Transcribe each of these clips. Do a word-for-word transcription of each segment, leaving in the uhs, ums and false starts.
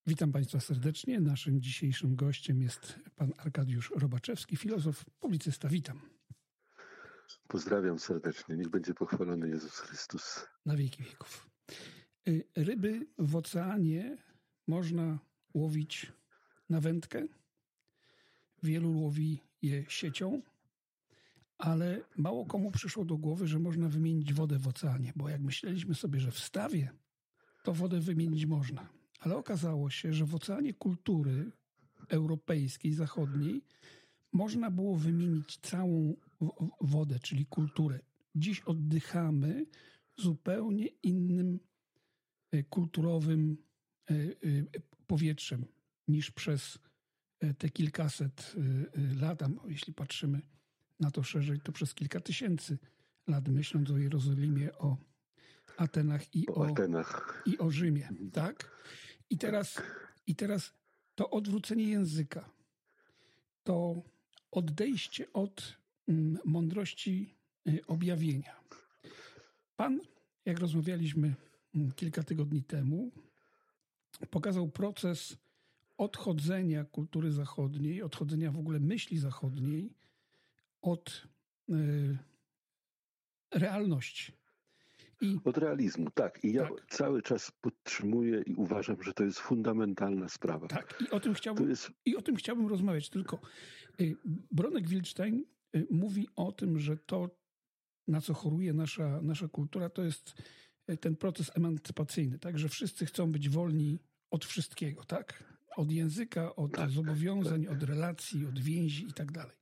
Witam Państwa serdecznie. Naszym dzisiejszym gościem jest pan Arkadiusz Robaczewski, filozof, publicysta. Witam. Pozdrawiam serdecznie. Niech będzie pochwalony Jezus Chrystus. Na wieki wieków. Ryby w oceanie można łowić na wędkę. Wielu łowi je siecią, ale mało komu przyszło do głowy, że można wymienić wodę w oceanie, bo jak myśleliśmy sobie, że w stawie, to wodę wymienić można. Ale okazało się, że w oceanie kultury europejskiej, zachodniej można było wymienić całą wodę, czyli kulturę. Dziś oddychamy zupełnie innym kulturowym powietrzem niż przez te kilkaset lat, a jeśli patrzymy na to szerzej, to przez kilka tysięcy lat, myśląc o Jerozolimie, o Atenach i o, o, Atenach. I o Rzymie. Tak? I teraz, I teraz to odwrócenie języka, to odejście od mądrości objawienia. Pan, jak rozmawialiśmy kilka tygodni temu, pokazał proces odchodzenia kultury zachodniej, odchodzenia w ogóle myśli zachodniej od y, realności. I, od realizmu, tak. I ja tak. cały czas podtrzymuję i uważam, że to jest fundamentalna sprawa. Tak, i o tym chciałbym, jest... i o tym chciałbym rozmawiać. Tylko y, Bronek Wildstein y, mówi o tym, że to, na co choruje nasza, nasza kultura, to jest y, ten proces emancypacyjny, tak? Że wszyscy chcą być wolni od wszystkiego, tak? Od języka, od tak, zobowiązań, tak. od relacji, od więzi i tak dalej.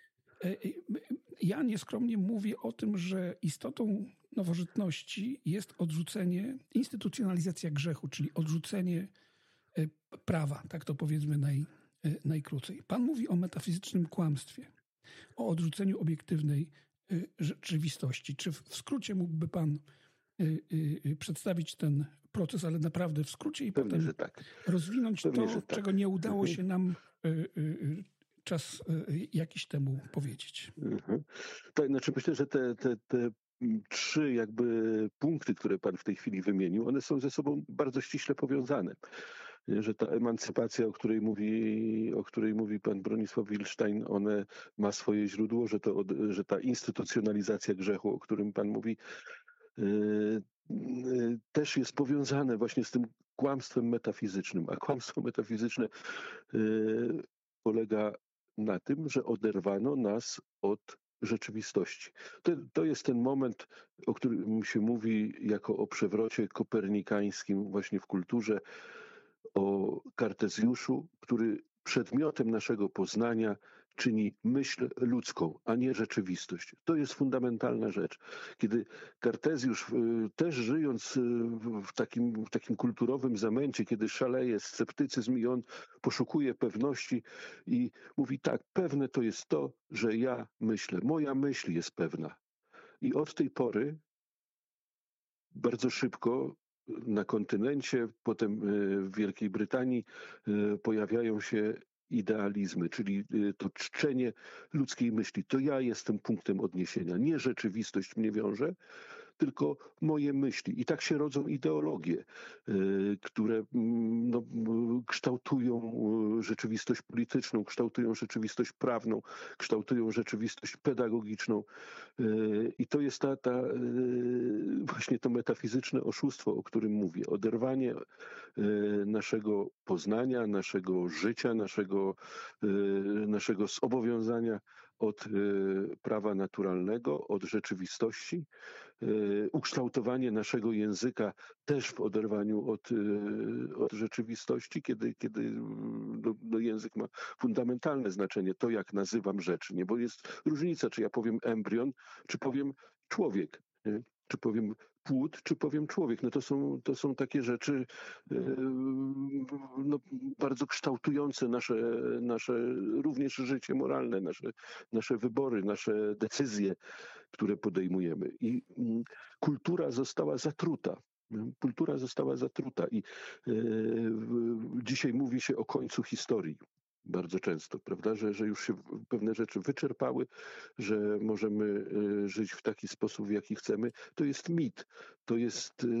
Ja nieskromnie mówię o tym, że istotą nowożytności jest odrzucenie, instytucjonalizacja grzechu, czyli odrzucenie prawa, tak to powiedzmy naj, najkrócej. Pan mówi o metafizycznym kłamstwie, o odrzuceniu obiektywnej rzeczywistości. Czy w skrócie mógłby pan przedstawić ten proces, ale naprawdę w skrócie i Pewnie, potem że tak. rozwinąć Pewnie, to, że tak. czego nie udało się nam czas jakiś temu powiedzieć. Mhm. Tak, znaczy myślę, że te, te, te trzy jakby punkty, które pan w tej chwili wymienił, one są ze sobą bardzo ściśle powiązane. Że ta emancypacja, o której mówi, o której mówi pan Bronisław Wildstein, one ma swoje źródło, że, to, że ta instytucjonalizacja grzechu, o którym pan mówi, yy, yy, też jest powiązane właśnie z tym kłamstwem metafizycznym. A kłamstwo metafizyczne yy, polega na tym, że oderwano nas od rzeczywistości. To, to jest ten moment, o którym się mówi jako o przewrocie kopernikańskim właśnie w kulturze, o Kartezjuszu, który przedmiotem naszego poznania czyni myśl ludzką, a nie rzeczywistość. To jest fundamentalna rzecz. Kiedy Kartezjusz, też żyjąc w takim, w takim kulturowym zamęcie, kiedy szaleje sceptycyzm i on poszukuje pewności i mówi tak, pewne to jest to, że ja myślę. Moja myśl jest pewna. I od tej pory bardzo szybko na kontynencie, potem w Wielkiej Brytanii pojawiają się idealizmy, czyli to czczenie ludzkiej myśli. To ja jestem punktem odniesienia. Nie rzeczywistość mnie wiąże, tylko moje myśli. I tak się rodzą ideologie, które no, kształtują rzeczywistość polityczną, kształtują rzeczywistość prawną, kształtują rzeczywistość pedagogiczną. I to jest ta, ta właśnie to metafizyczne oszustwo, o którym mówię. Oderwanie naszego poznania, naszego życia, naszego, naszego zobowiązania od prawa naturalnego, od rzeczywistości, ukształtowanie naszego języka też w oderwaniu od, od rzeczywistości, kiedy, kiedy no, no język ma fundamentalne znaczenie, to jak nazywam rzeczy, nie? Bo jest różnica, czy ja powiem embrion, czy powiem człowiek, nie? Czy powiem płód, czy powiem człowiek. No to są, to są takie rzeczy no, bardzo kształtujące nasze, nasze również życie moralne, nasze, nasze wybory, nasze decyzje, które podejmujemy. I kultura została zatruta. Kultura została zatruta i dzisiaj mówi się o końcu historii. bardzo często, prawda, że, że już się pewne rzeczy wyczerpały, że możemy y, żyć w taki sposób, w jaki chcemy. To jest mit, to jest y,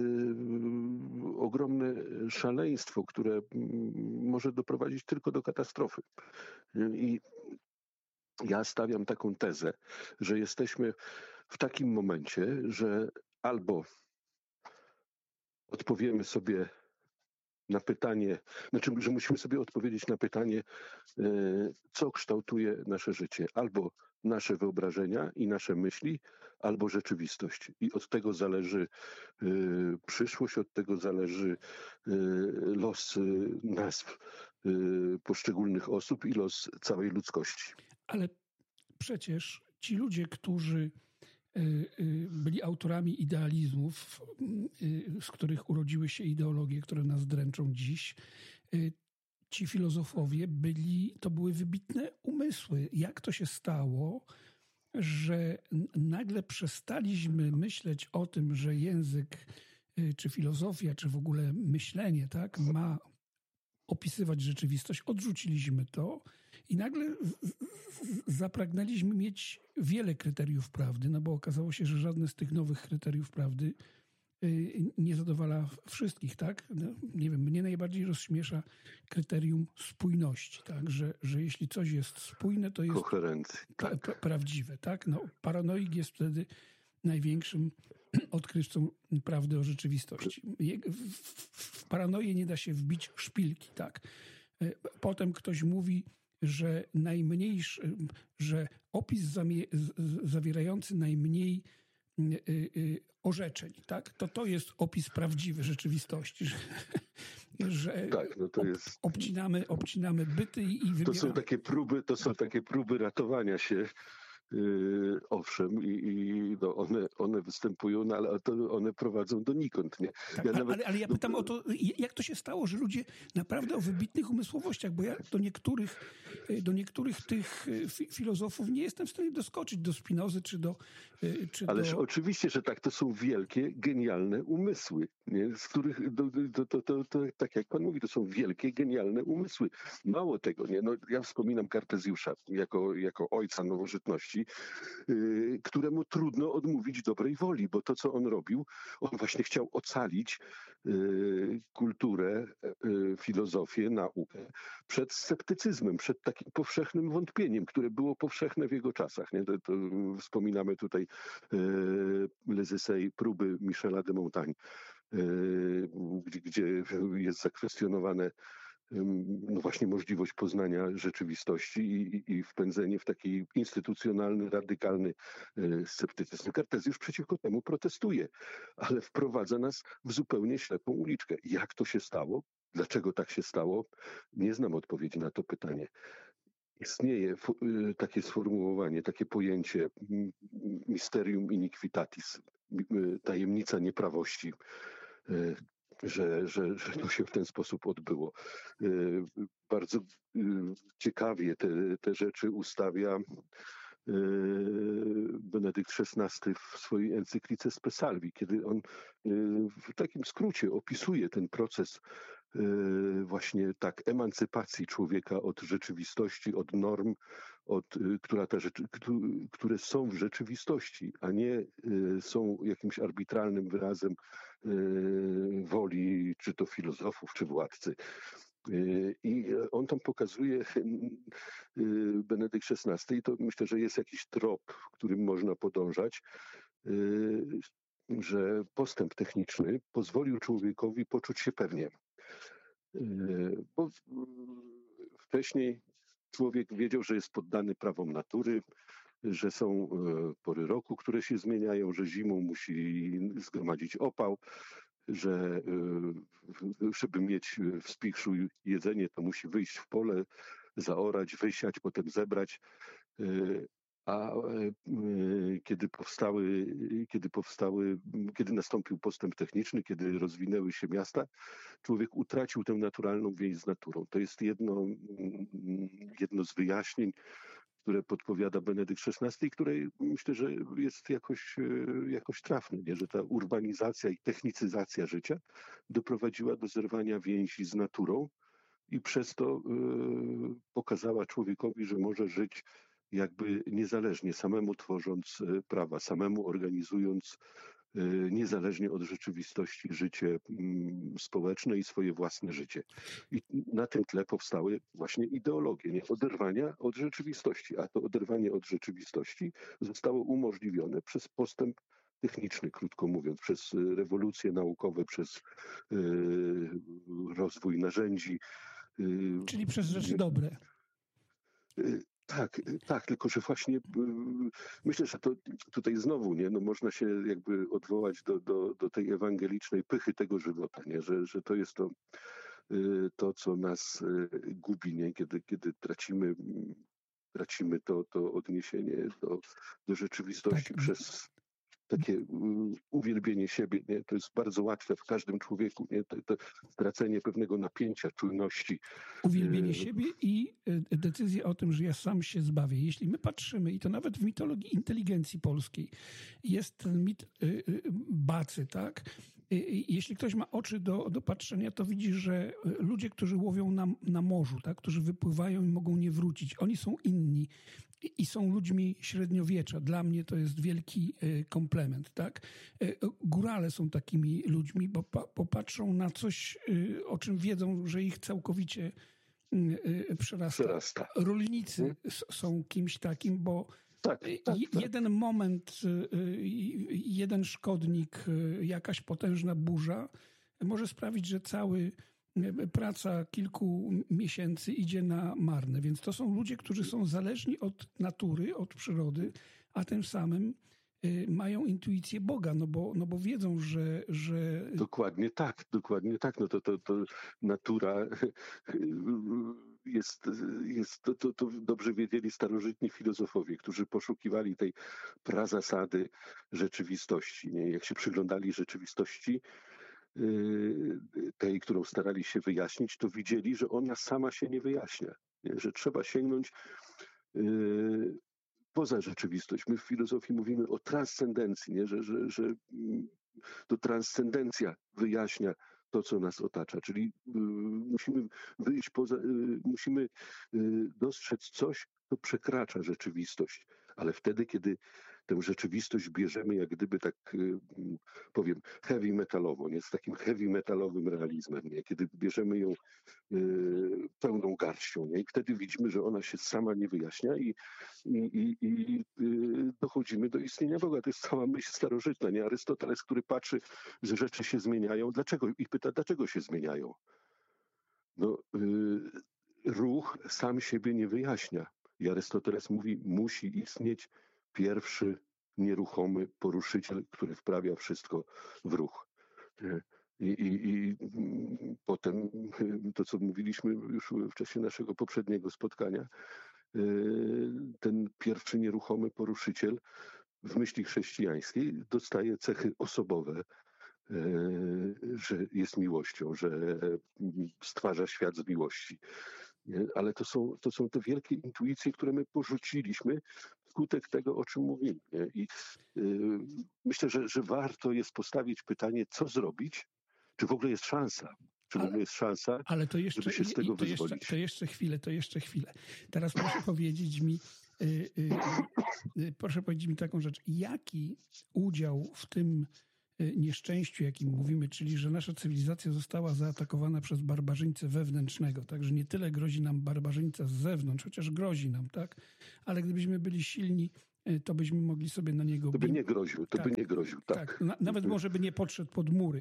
ogromne szaleństwo, które y, może doprowadzić tylko do katastrofy. I ja stawiam taką tezę, że jesteśmy w takim momencie, że albo odpowiemy sobie na pytanie, znaczy, że musimy sobie odpowiedzieć na pytanie, co kształtuje nasze życie. Albo nasze wyobrażenia i nasze myśli, albo rzeczywistość. I od tego zależy przyszłość, od tego zależy los nazw poszczególnych osób i los całej ludzkości. Ale przecież ci ludzie, którzy byli autorami idealizmów, z których urodziły się ideologie, które nas dręczą dziś, ci filozofowie byli, to były wybitne umysły. Jak to się stało, że nagle przestaliśmy myśleć o tym, że język, czy filozofia, czy w ogóle myślenie, tak, ma opisywać rzeczywistość, odrzuciliśmy to i nagle zapragnęliśmy mieć wiele kryteriów prawdy, no bo okazało się, że żadne z tych nowych kryteriów prawdy nie zadowala wszystkich, tak? No, nie wiem, mnie najbardziej rozśmiesza kryterium spójności, tak? Że, że jeśli coś jest spójne, to jest tak. pra- prawdziwe, tak? No, paranoik jest wtedy największym odkrywcą prawdy o rzeczywistości. W, w, w paranoję nie da się wbić szpilki, tak? Potem ktoś mówi, że najmniejszy, że opis zamie, zawierający najmniej y, y, orzeczeń, tak? To to jest opis prawdziwy rzeczywistości, że, że tak, no to ob, jest... obcinamy, obcinamy byty i, i wybieramy. To są takie próby, to są takie próby ratowania się. Yy, owszem, i, i no one, one występują, no, ale to one prowadzą donikąd. Nie? Tak, ja ale, nawet, ale, ale ja pytam no, o to, jak to się stało, że ludzie naprawdę o wybitnych umysłowościach, bo ja do niektórych, do niektórych tych fi- filozofów nie jestem w stanie doskoczyć, do Spinozy czy do... Czy Ależ do... oczywiście, że tak, to są wielkie, genialne umysły, nie? Z których, do, do, to, to, to, tak jak pan mówi, to są wielkie, genialne umysły. Mało tego, nie? No, ja wspominam Kartezjusza jako, jako ojca nowożytności, yy, któremu trudno odmówić dobrej woli, bo to, co on robił, on właśnie chciał ocalić yy, kulturę, yy, filozofię, naukę przed sceptycyzmem, przed takim powszechnym wątpieniem, które było powszechne w jego czasach. Nie? To, to wspominamy tutaj Les Essais, próby Michela de Montaigne, gdzie, gdzie jest zakwestionowane no właśnie możliwość poznania rzeczywistości i, i wpędzenie w taki instytucjonalny, radykalny sceptycyzm. Kartezjusz przeciwko temu protestuje, ale wprowadza nas w zupełnie ślepą uliczkę. Jak to się stało? Dlaczego tak się stało? Nie znam odpowiedzi na to pytanie. Istnieje takie sformułowanie, takie pojęcie mysterium iniquitatis, tajemnica nieprawości, że, że, że to się w ten sposób odbyło. Bardzo ciekawie te, te rzeczy ustawia Benedykt szesnasty w swojej encyklice Spe Salvi, kiedy on w takim skrócie opisuje ten proces właśnie tak emancypacji człowieka od rzeczywistości, od norm, od, która ta rzeczy, które są w rzeczywistości, a nie są jakimś arbitralnym wyrazem woli czy to filozofów, czy władcy. I on tam pokazuje, Benedykt szesnasty, i to myślę, że jest jakiś trop, którym można podążać, że postęp techniczny pozwolił człowiekowi poczuć się pewnie. Bo wcześniej człowiek wiedział, że jest poddany prawom natury, że są pory roku, które się zmieniają, że zimą musi zgromadzić opał, że żeby mieć w spichrzu jedzenie, to musi wyjść w pole, zaorać, wysiać, potem zebrać. A kiedy powstały, kiedy powstały, kiedy nastąpił postęp techniczny, kiedy rozwinęły się miasta, człowiek utracił tę naturalną więź z naturą. To jest jedno, jedno z wyjaśnień, które podpowiada Benedykt szesnasty i które myślę, że jest jakoś, jakoś trafne, nie? Że ta urbanizacja i technicyzacja życia doprowadziła do zerwania więzi z naturą i przez to pokazała człowiekowi, że może żyć jakby niezależnie, samemu tworząc prawa, samemu organizując niezależnie od rzeczywistości życie społeczne i swoje własne życie. I na tym tle powstały właśnie ideologie, nie? Oderwania od rzeczywistości, a to oderwanie od rzeczywistości zostało umożliwione przez postęp techniczny, krótko mówiąc, przez rewolucje naukowe, przez rozwój narzędzi. Czyli przez rzeczy dobre. Tak, tak, tylko że właśnie myślę, że to tutaj znowu nie, no można się jakby odwołać do, do, do tej ewangelicznej pychy tego żywota, nie? Że, że to jest to, to, co nas gubi, nie? Kiedy, kiedy tracimy, tracimy to, to odniesienie do, do rzeczywistości tak. Przez takie uwielbienie siebie, nie? To jest bardzo łatwe w każdym człowieku, nie? To, to stracenie pewnego napięcia, czujności. Uwielbienie siebie i decyzja o tym, że ja sam się zbawię. Jeśli my patrzymy, i to nawet w mitologii inteligencji polskiej, jest ten mit Bacy, tak? Jeśli ktoś ma oczy do, do patrzenia, to widzi, że ludzie, którzy łowią na, na morzu, tak? Którzy wypływają i mogą nie wrócić, oni są inni i są ludźmi średniowiecza. Dla mnie to jest wielki komplement, tak? Górale są takimi ludźmi, bo popatrzą na coś, o czym wiedzą, że ich całkowicie przerasta. przerasta. Rolnicy hmm? są kimś takim, bo tak, tak, tak. jeden moment, jeden szkodnik, jakaś potężna burza może sprawić, że cały praca kilku miesięcy idzie na marne. Więc to są ludzie, którzy są zależni od natury, od przyrody, a tym samym mają intuicję Boga, no bo, no bo wiedzą, że, że... Dokładnie tak, dokładnie tak. No to, to, to natura jest, jest to, to, to dobrze wiedzieli starożytni filozofowie, którzy poszukiwali tej prazasady rzeczywistości. Nie? Jak się przyglądali rzeczywistości, tej, którą starali się wyjaśnić, to widzieli, że ona sama się nie wyjaśnia, nie? Że trzeba sięgnąć yy, poza rzeczywistość. My w filozofii mówimy o transcendencji, nie? Że, że, że to transcendencja wyjaśnia to, co nas otacza, czyli yy, musimy wyjść poza, yy, musimy yy, dostrzec coś, co przekracza rzeczywistość, ale wtedy, kiedy tę rzeczywistość bierzemy jak gdyby tak, powiem, heavy metalowo, nie? Z takim heavy metalowym realizmem, nie? Kiedy bierzemy ją y, pełną garścią, nie? I wtedy widzimy, że ona się sama nie wyjaśnia i, i, i, i y, dochodzimy do istnienia Boga. To jest cała myśl starożytna, nie? Arystoteles, który patrzy, że rzeczy się zmieniają, dlaczego? I pyta, dlaczego się zmieniają? No, y, ruch sam siebie nie wyjaśnia. I Arystoteles mówi, musi istnieć pierwszy nieruchomy poruszyciel, który wprawia wszystko w ruch. I, i, i potem to, co mówiliśmy już w czasie naszego poprzedniego spotkania, ten pierwszy nieruchomy poruszyciel w myśli chrześcijańskiej dostaje cechy osobowe, że jest miłością, że stwarza świat z miłości. Ale to są, to są te wielkie intuicje, które my porzuciliśmy wskutek tego, o czym mówimy. I yy, myślę, że, że warto jest postawić pytanie, co zrobić, czy w ogóle jest szansa. Czy w ogóle jest szansa, ale to jeszcze, żeby się z tego to wyzwolić. Jeszcze, to jeszcze chwilę, to jeszcze chwilę. Teraz proszę powiedzieć mi, yy, yy, yy, proszę powiedzieć mi taką rzecz. Jaki udział w tym nieszczęściu, jakim mówimy, czyli że nasza cywilizacja została zaatakowana przez barbarzyńcę wewnętrznego, także nie tyle grozi nam barbarzyńca z zewnątrz, chociaż grozi nam, tak? Ale gdybyśmy byli silni, to byśmy mogli sobie na niego... To by nie groził, to tak, by nie groził, tak. tak. Na, nawet może by nie podszedł pod mury.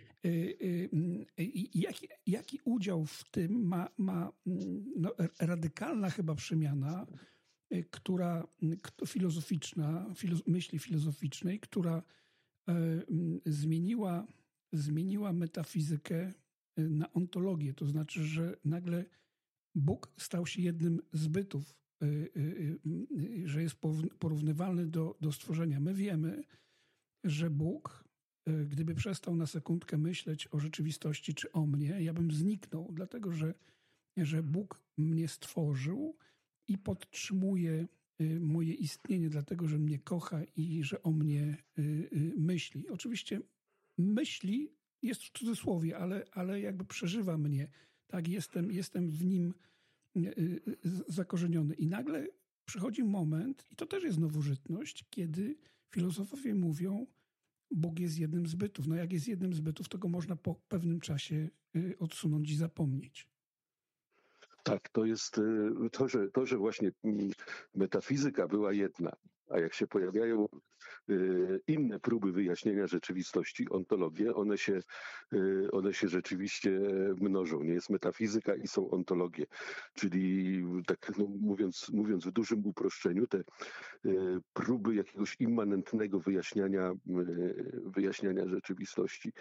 Jaki, jaki udział w tym ma, ma no, radykalna chyba przemiana, która filozoficzna, filoz, myśli filozoficznej, która zmieniła, zmieniła metafizykę na ontologię. To znaczy, że nagle Bóg stał się jednym z bytów, że jest porównywalny do, do stworzenia. My wiemy, że Bóg, gdyby przestał na sekundkę myśleć o rzeczywistości czy o mnie, ja bym zniknął, dlatego że, że Bóg mnie stworzył i podtrzymuje moje istnienie, dlatego że mnie kocha i że o mnie myśli. Oczywiście myśli jest w cudzysłowie, ale, ale jakby przeżywa mnie. tak, jestem, jestem w nim zakorzeniony. I nagle przychodzi moment, i to też jest nowożytność, kiedy filozofowie mówią, Bóg jest jednym z bytów. No jak jest jednym z bytów, to go można po pewnym czasie odsunąć i zapomnieć. Tak, to jest to, że, to, że właśnie metafizyka była jedna, a jak się pojawiają inne próby wyjaśnienia rzeczywistości, ontologie, one się, one się rzeczywiście mnożą. Nie jest metafizyka i są ontologie. Czyli tak no, mówiąc, mówiąc w dużym uproszczeniu, te próby jakiegoś immanentnego wyjaśniania, wyjaśniania rzeczywistości.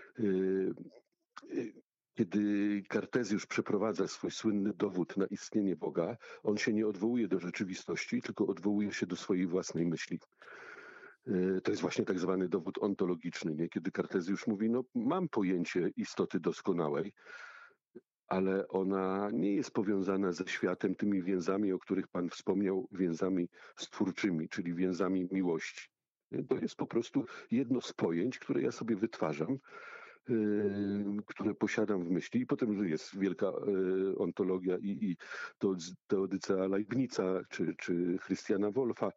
Kiedy Kartezjusz przeprowadza swój słynny dowód na istnienie Boga, on się nie odwołuje do rzeczywistości, tylko odwołuje się do swojej własnej myśli. To jest właśnie tak zwany dowód ontologiczny, nie? Kiedy Kartezjusz mówi, no mam pojęcie istoty doskonałej, ale ona nie jest powiązana ze światem tymi więzami, o których Pan wspomniał, więzami stwórczymi, czyli więzami miłości. To jest po prostu jedno z pojęć, które ja sobie wytwarzam, które posiadam w myśli. I potem jest wielka ontologia i, i teodycea Leibnica, czy, czy Christiana Wolfa.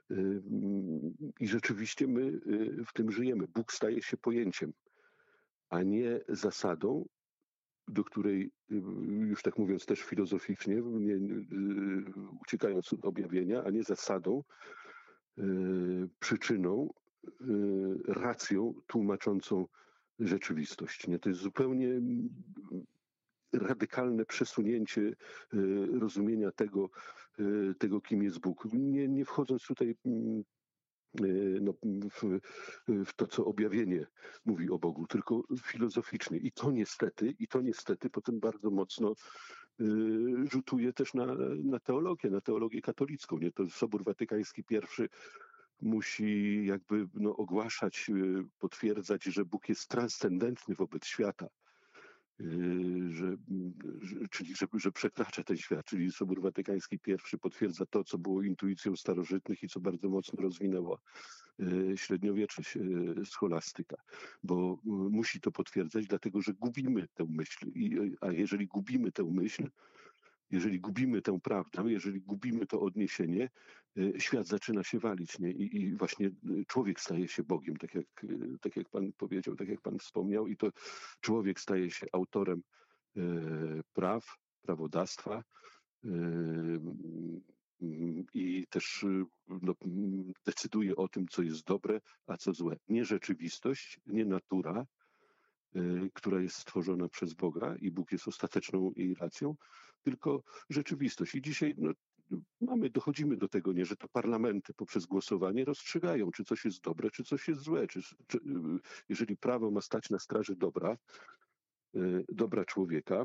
I rzeczywiście my w tym żyjemy. Bóg staje się pojęciem, a nie zasadą, do której, już tak mówiąc też filozoficznie, nie, uciekając od objawienia, a nie zasadą, przyczyną, racją tłumaczącą rzeczywistość. Nie? To jest zupełnie radykalne przesunięcie rozumienia tego, tego kim jest Bóg. Nie, nie wchodząc tutaj no, w, w to, co objawienie mówi o Bogu, tylko filozoficznie. I to niestety, i to niestety potem bardzo mocno rzutuje też na, na teologię, na teologię katolicką. Nie? To Sobór Watykański I musi jakby no, ogłaszać, potwierdzać, że Bóg jest transcendentny wobec świata, że, że, czyli że, że przekracza ten świat. Czyli Sobór Watykański I potwierdza to, co było intuicją starożytnych i co bardzo mocno rozwinęła średniowieczna scholastyka, bo musi to potwierdzać, dlatego że gubimy tę myśl. I, a jeżeli gubimy tę myśl, jeżeli gubimy tę prawdę, jeżeli gubimy to odniesienie, świat zaczyna się walić, nie? I, i właśnie człowiek staje się Bogiem, tak jak, tak jak Pan powiedział, tak jak Pan wspomniał, i to człowiek staje się autorem e, praw, prawodawstwa e, i też no, decyduje o tym, co jest dobre, a co złe. Nie rzeczywistość, nie natura, która jest stworzona przez Boga i Bóg jest ostateczną jej racją, tylko rzeczywistość. I dzisiaj no, mamy, dochodzimy do tego, nie, że to parlamenty poprzez głosowanie rozstrzygają, czy coś jest dobre, czy coś jest złe. Czy, czy, jeżeli prawo ma stać na straży dobra, dobra człowieka,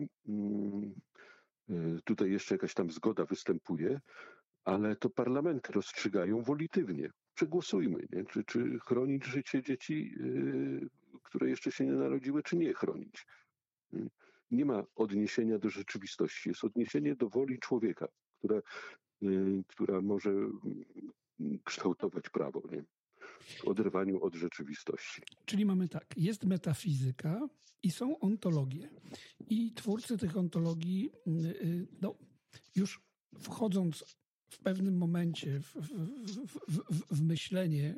tutaj jeszcze jakaś tam zgoda występuje, ale to parlamenty rozstrzygają wolitywnie. Przegłosujmy, nie? Czy, czy chronić życie dzieci, yy, które jeszcze się nie narodziły, czy nie chronić. Nie ma odniesienia do rzeczywistości. Jest odniesienie do woli człowieka, która, yy, która może kształtować prawo, nie? W oderwaniu od rzeczywistości. Czyli mamy tak, jest metafizyka i są ontologie. I twórcy tych ontologii, yy, no, już wchodząc w pewnym momencie w, w, w, w myślenie,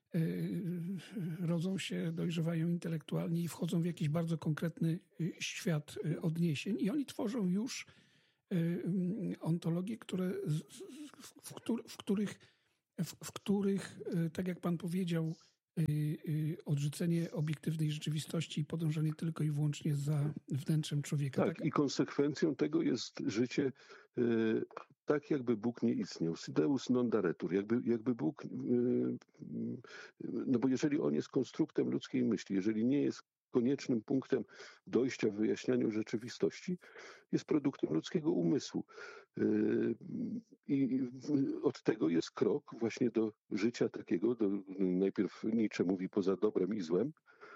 rodzą się, dojrzewają intelektualnie i wchodzą w jakiś bardzo konkretny świat odniesień i oni tworzą już ontologie, które, w, w, których, w, w których, tak jak Pan powiedział, odrzucenie obiektywnej rzeczywistości i podążanie tylko i wyłącznie za wnętrzem człowieka. Tak, tak? I konsekwencją tego jest życie y, tak, jakby Bóg nie istniał. Deus non daretur, jakby, jakby Bóg, y, y, no bo jeżeli On jest konstruktem ludzkiej myśli, jeżeli nie jest koniecznym punktem dojścia w wyjaśnianiu rzeczywistości, jest produktem ludzkiego umysłu. I od tego jest krok właśnie do życia takiego, do, najpierw Nietzsche mówi poza dobrem i złem,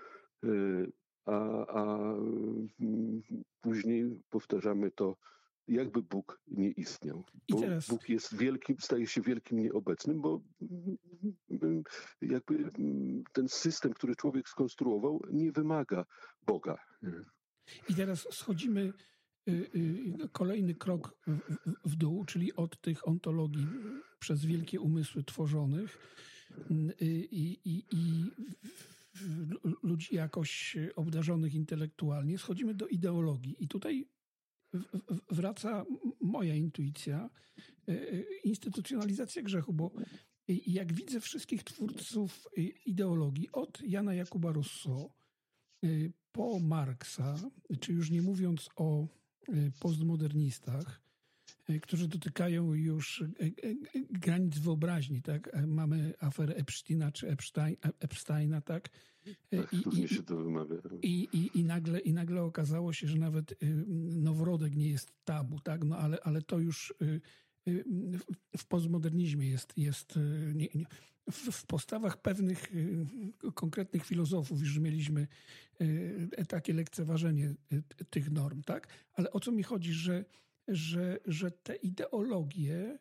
a, a później powtarzamy to, jakby Bóg nie istniał. Bo teraz... Bóg jest wielkim, staje się wielkim nieobecnym, bo jakby ten system, który człowiek skonstruował, nie wymaga Boga. I teraz schodzimy kolejny krok w, w dół, czyli od tych ontologii przez wielkie umysły tworzonych i, i, i ludzi jakoś obdarzonych intelektualnie, schodzimy do ideologii. I tutaj wraca moja intuicja, instytucjonalizacja grzechu, bo jak widzę wszystkich twórców ideologii, od Jana Jakuba Rousseau po Marksa, czy już nie mówiąc o postmodernistach, którzy dotykają już granic wyobraźni, tak? Mamy aferę Epsteina czy Epstein, Epsteina, tak? Tak, I, i, się to wymawia. I, i, i, nagle, I nagle okazało się, że nawet noworodek nie jest tabu, tak? No ale, ale to już w postmodernizmie jest, jest nie, nie, w postawach pewnych konkretnych filozofów już mieliśmy takie lekceważenie tych norm, tak? Ale o co mi chodzi, że, że, że te ideologie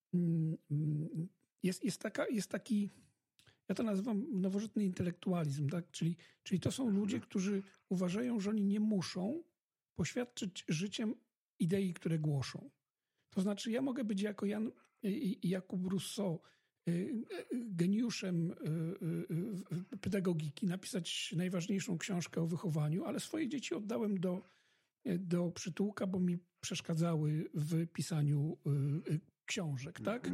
jest, jest, taka, jest taki, ja to nazywam nowożytny intelektualizm, tak? Czyli, czyli to są ludzie, którzy uważają, że oni nie muszą poświadczyć życiem idei, które głoszą. To znaczy, ja mogę być jako Jan Jakub Rousseau geniuszem pedagogiki, napisać najważniejszą książkę o wychowaniu, ale swoje dzieci oddałem do, do przytułka, bo mi przeszkadzały w pisaniu książek, tak?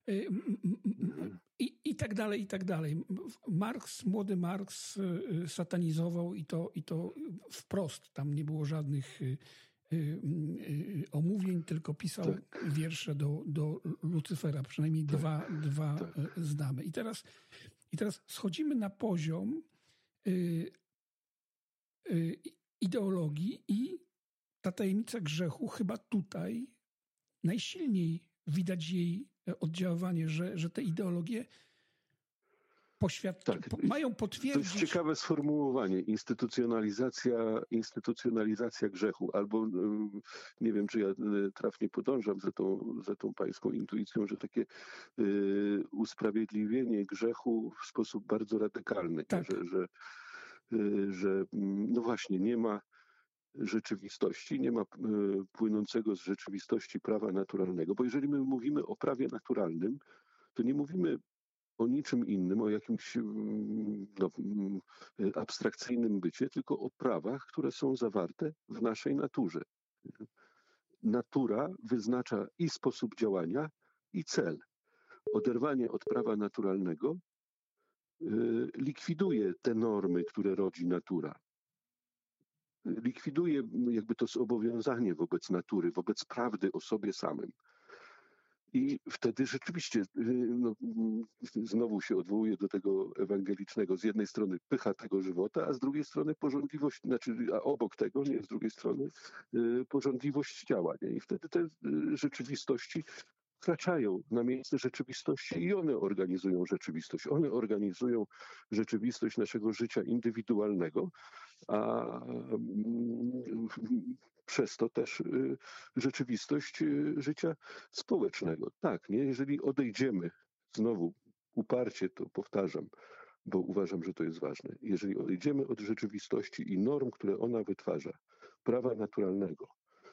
I, i tak dalej, i tak dalej. Marks, młody Marks satanizował i to, i to wprost. Tam nie było żadnych omówień, tylko pisał tak. wiersze do, do Lucyfera. Przynajmniej tak. dwa, dwa tak. znamy. I teraz, I teraz schodzimy na poziom y, y, ideologii i ta tajemnica grzechu chyba tutaj najsilniej widać jej oddziaływanie, że, że te ideologie Poświad... Tak, po, mają potwierdzić... To jest ciekawe sformułowanie. Instytucjonalizacja, instytucjonalizacja grzechu. Albo nie wiem, czy ja trafnie podążam za tą, za tą pańską intuicją, że takie y, usprawiedliwienie grzechu w sposób bardzo radykalny. Tak. Że, że, y, że no właśnie nie ma rzeczywistości, nie ma y, płynącego z rzeczywistości prawa naturalnego. Bo jeżeli my mówimy o prawie naturalnym, to nie mówimy o niczym innym, o jakimś no, abstrakcyjnym bycie, tylko o prawach, które są zawarte w naszej naturze. Natura wyznacza i sposób działania, i cel. Oderwanie od prawa naturalnego y, likwiduje te normy, które rodzi natura. Likwiduje jakby to zobowiązanie wobec natury, wobec prawdy o sobie samym. I wtedy rzeczywiście no, znowu się odwołuje do tego ewangelicznego. Z jednej strony pycha tego żywota, a z drugiej strony porządliwość, znaczy a obok tego, nie, z drugiej strony porządliwość ciała. Nie? I wtedy te rzeczywistości wkraczają na miejsce rzeczywistości i one organizują rzeczywistość. One organizują rzeczywistość naszego życia indywidualnego, a przez to też rzeczywistość życia społecznego. Tak, nie? Jeżeli odejdziemy, znowu uparcie to powtarzam, bo uważam, że to jest ważne. Jeżeli odejdziemy od rzeczywistości i norm, które ona wytwarza, prawa naturalnego,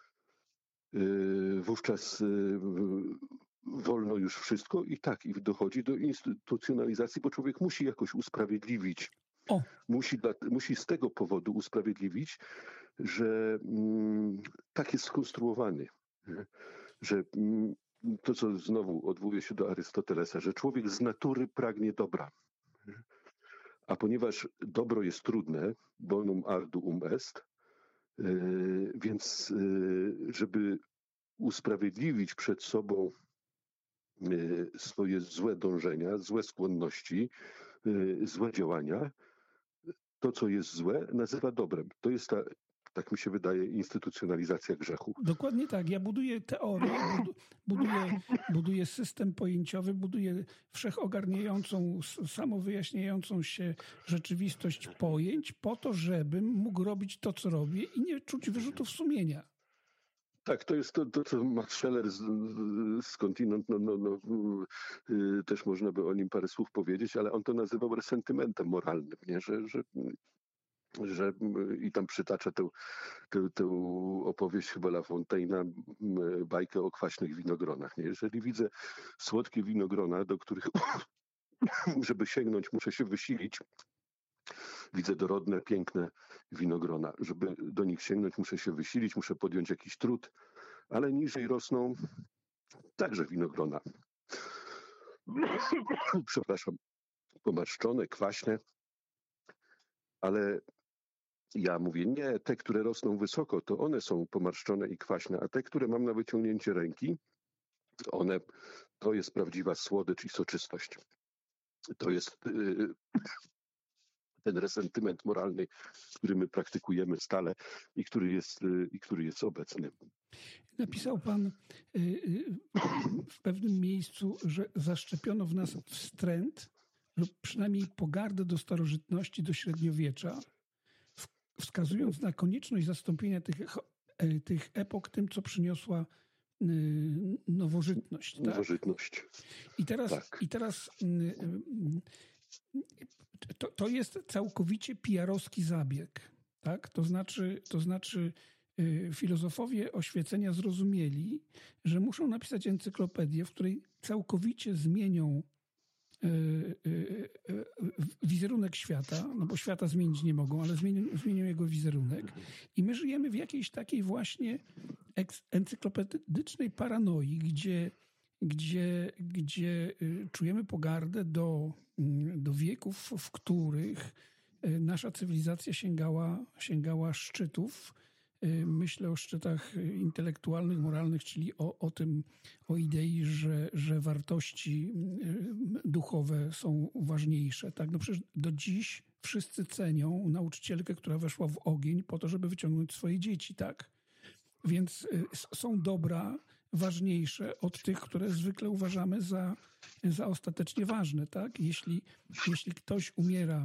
wówczas wolno już wszystko i tak, i dochodzi do instytucjonalizacji, bo człowiek musi jakoś usprawiedliwić, o. Musi, musi z tego powodu usprawiedliwić, że mm, tak jest skonstruowany, że mm, to, co znowu odwołuje się do Arystotelesa, że człowiek z natury pragnie dobra. A ponieważ dobro jest trudne, bonum arduum est, yy, więc yy, żeby usprawiedliwić przed sobą yy, swoje złe dążenia, złe skłonności, yy, złe działania, to, co jest złe, nazywa dobrem. To jest ta, tak mi się wydaje, instytucjonalizacja grzechu. Dokładnie tak. Ja buduję teorię, buduję, buduję system pojęciowy, buduję wszechogarniającą, samowyjaśniającą się rzeczywistość pojęć po to, żebym mógł robić to, co robię i nie czuć wyrzutów sumienia. Tak, to jest to, to co Max Scheler z, skądinąd, no, no, no, yy, też można by o nim parę słów powiedzieć, ale on to nazywał resentymentem moralnym, nie? Że, że że i tam przytacza tę, tę, tę opowieść chyba La Fontaine'a, bajkę o kwaśnych winogronach. Nie? Jeżeli widzę słodkie winogrona, do których żeby sięgnąć muszę się wysilić, widzę dorodne, piękne winogrona. Żeby do nich sięgnąć muszę się wysilić, muszę podjąć jakiś trud, ale niżej rosną także winogrona. Przepraszam, pomarszczone, kwaśne, ale ja mówię, nie, te, które rosną wysoko, to one są pomarszczone i kwaśne, a te, które mam na wyciągnięcie ręki, one, to jest prawdziwa słodycz i soczystość. To jest yy, ten resentyment moralny, który my praktykujemy stale i który jest, yy, i który jest obecny. Napisał pan yy, w pewnym miejscu, że zaszczepiono w nas wstręt lub przynajmniej pogardę do starożytności, do średniowiecza, wskazując na konieczność zastąpienia tych, tych epok tym, co przyniosła nowożytność. Tak? Nowożytność. I teraz, tak. i teraz to, to jest całkowicie P R-owski zabieg. Tak? To znaczy, to znaczy filozofowie oświecenia zrozumieli, że muszą napisać encyklopedię, w której całkowicie zmienią wizerunek świata, no bo świata zmienić nie mogą, ale zmienią, zmienią jego wizerunek. I my żyjemy w jakiejś takiej właśnie encyklopedycznej paranoi, gdzie, gdzie, gdzie czujemy pogardę do, do wieków, w których nasza cywilizacja sięgała, sięgała szczytów. Myślę o szczytach intelektualnych, moralnych, czyli o, o tym, o idei, że, że wartości duchowe są ważniejsze. Tak? No przecież do dziś wszyscy cenią nauczycielkę, która weszła w ogień po to, żeby wyciągnąć swoje dzieci. Tak? Więc są dobra ważniejsze od tych, które zwykle uważamy za, za ostatecznie ważne. Tak? Jeśli, jeśli ktoś umiera,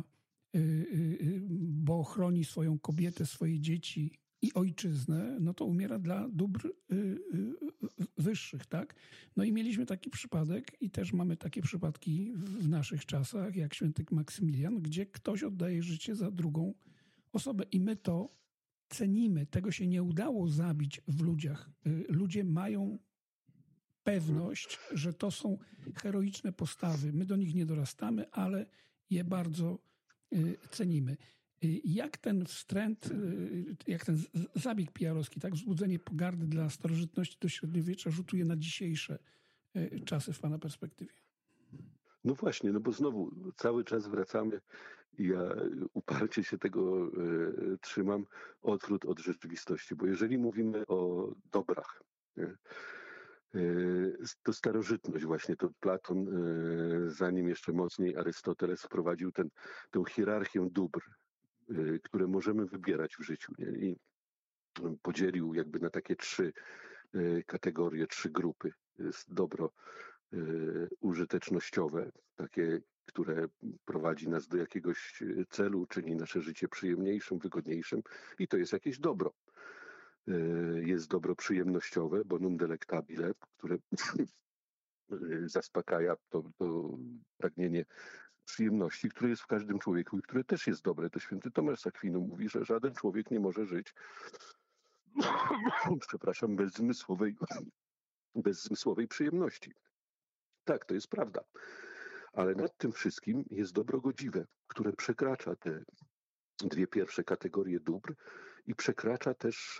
bo chroni swoją kobietę, swoje dzieci i ojczyznę, no to umiera dla dóbr y, y, wyższych, tak? No i mieliśmy taki przypadek i też mamy takie przypadki w naszych czasach, jak święty Maksymilian, gdzie ktoś oddaje życie za drugą osobę i my to cenimy. Tego się nie udało zabić w ludziach. Y, ludzie mają pewność, że to są heroiczne postawy. My do nich nie dorastamy, ale je bardzo y, cenimy. Jak ten wstręt, jak ten zabieg P R-owski, tak, wzbudzenie pogardy dla starożytności do średniowiecza rzutuje na dzisiejsze czasy w pana perspektywie? No właśnie, no bo znowu cały czas wracamy i ja uparcie się tego y, trzymam, odwrót od rzeczywistości, bo jeżeli mówimy o dobrach, nie, y, to starożytność właśnie, to Platon, y, zanim jeszcze mocniej Arystoteles wprowadził ten, tę hierarchię dóbr, które możemy wybierać w życiu. Nie? I podzielił jakby na takie trzy kategorie, trzy grupy. Jest dobro użytecznościowe, takie, które prowadzi nas do jakiegoś celu, czyni nasze życie przyjemniejszym, wygodniejszym i to jest jakieś dobro. Jest dobro przyjemnościowe, bonum delectabile, które zaspokaja to, to pragnienie przyjemności, które jest w każdym człowieku i które też jest dobre. To święty Tomasz z Akwinu mówi, że żaden człowiek nie może żyć przepraszam, bez zmysłowej, bez zmysłowej przyjemności. Tak, to jest prawda. Ale nad tym wszystkim jest dobro godziwe, które przekracza te dwie pierwsze kategorie dóbr i przekracza też